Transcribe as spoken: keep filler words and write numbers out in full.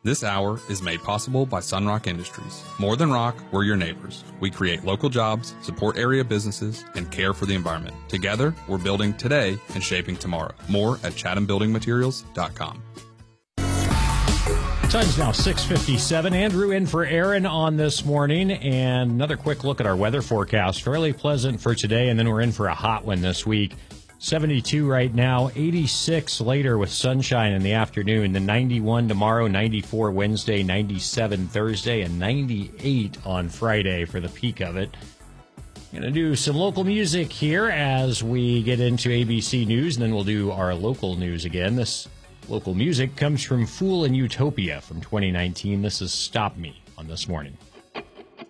This hour is made possible by Sunrock Industries. More than rock, we're your neighbors. We create local jobs, support area businesses, and care for the environment. Together, we're building today and shaping tomorrow. More at chatham building materials dot com. Time's now six fifty-seven. Andrew in for Aaron on this morning. And another quick look at our weather forecast. Fairly pleasant for today, and then we're in for a hot one this week. seventy-two right now, eighty-six later with sunshine in the afternoon, then ninety-one tomorrow, ninety-four Wednesday, ninety-seven Thursday, and ninety-eight on Friday for the peak of it. Going to do some local music here as we get into A B C News, and then we'll do our local news again. This local music comes from Fool in Utopia from twenty nineteen. This is Stop Me on This Morning.